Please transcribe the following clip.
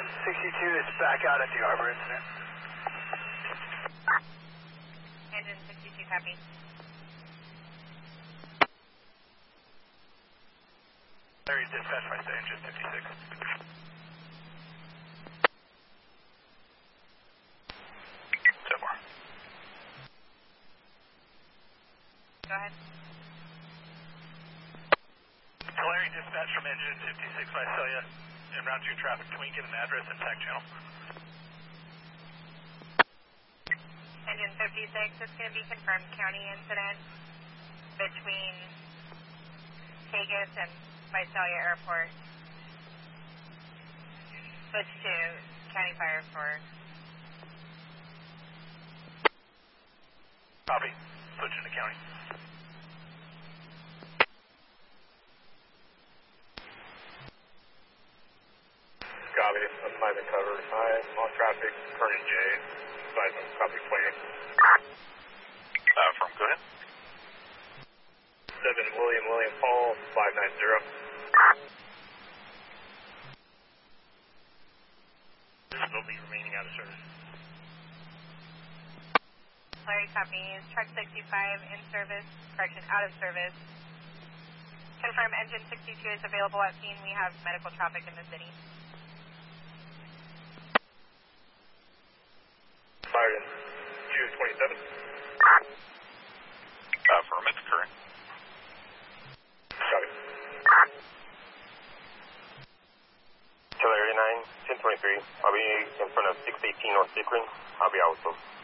Engine 62 is back out at the Arbor incident. Engine 62, copy. Larry, dispatch by Engine 56. More. Go ahead. Larry, dispatch from Engine 56 by Celia en route to your traffic. Can we get an address and tag channel? Engine 56, it's going to be confirmed county incident between Tegas and Visalia Airport. Switch to county fire for. Copy. Switch into county. Copy. I'm by the cover. I'm on traffic. Current J. Side of copy plane. From, go ahead. 7 William Paul 590. This will be remaining out of service. Larry copies. Truck 65 in service. Correction, out of service. Confirm Engine 62 is available at scene. We have medical traffic in the city. Fired in 227. Affirmative, current. Copy. Larry 9, 1023. I'll be in front of 618 North Dickering. I'll be out, so.